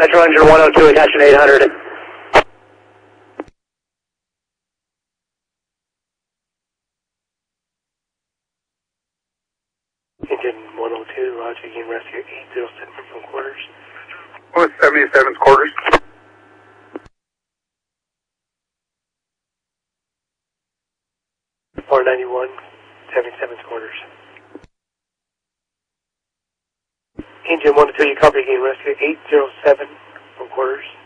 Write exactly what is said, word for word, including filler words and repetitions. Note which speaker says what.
Speaker 1: Metro Engine one oh two, attention eight hundred.
Speaker 2: Engine one oh two, Roger, again, rescue eight zero seven from quarters.
Speaker 3: one seventy-seven's quarters.
Speaker 2: four ninety-one, seventy-seven's quarters. Engine one oh two, you copy again, rescue eight zero seven from quarters.